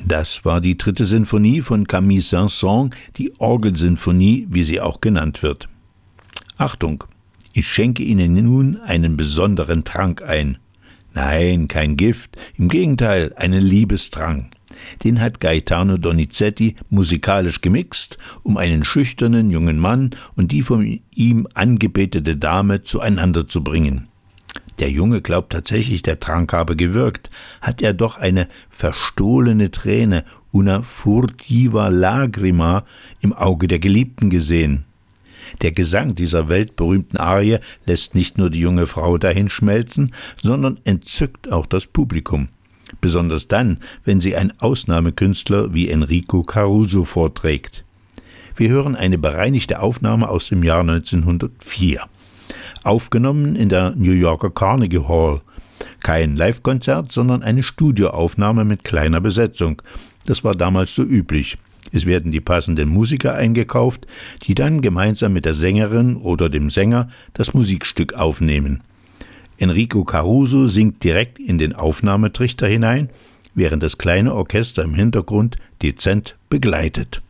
Das war die 3. Sinfonie von Camille Saint-Saëns, die Orgelsinfonie, wie sie auch genannt wird. Achtung, ich schenke Ihnen nun einen besonderen Trank ein. Nein, kein Gift, im Gegenteil, einen Liebestrank. Den hat Gaetano Donizetti musikalisch gemixt, um einen schüchternen jungen Mann und die von ihm angebetete Dame zueinander zu bringen. Der Junge glaubt tatsächlich, der Trank habe gewirkt, hat er doch eine verstohlene Träne, una furtiva lagrima, im Auge der Geliebten gesehen. Der Gesang dieser weltberühmten Arie lässt nicht nur die junge Frau dahinschmelzen, sondern entzückt auch das Publikum. Besonders dann, wenn sie ein Ausnahmekünstler wie Enrico Caruso vorträgt. Wir hören eine bereinigte Aufnahme aus dem Jahr 1904. Aufgenommen in der New Yorker Carnegie Hall. Kein Live-Konzert, sondern eine Studioaufnahme mit kleiner Besetzung. Das war damals so üblich. Es werden die passenden Musiker eingekauft, die dann gemeinsam mit der Sängerin oder dem Sänger das Musikstück aufnehmen. Enrico Caruso singt direkt in den Aufnahmetrichter hinein, während das kleine Orchester im Hintergrund dezent begleitet.